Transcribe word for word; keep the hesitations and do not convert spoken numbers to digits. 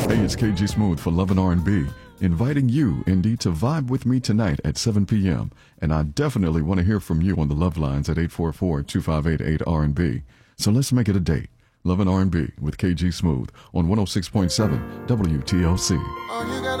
Hey, it's K G Smooth for Love and R and B, inviting you, Indy, to vibe with me tonight at seven p.m. And I definitely want to hear from you on the Love Lines at eight four four, two five eight, eight R and B. So let's make it a date. Love and R and B with K G Smooth on one oh six point seven W T L C. Oh, you gotta